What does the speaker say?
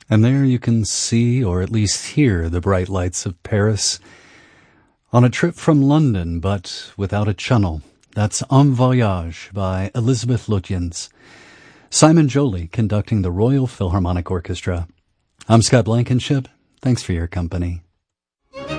And there you can see, or at least hear, the bright lights of Paris. On a trip from London, but without a channel. That's Un Voyage by Elizabeth Lutyens. Simon Joly conducting the Royal Philharmonic Orchestra. I'm Scott Blankenship. Thanks for your company.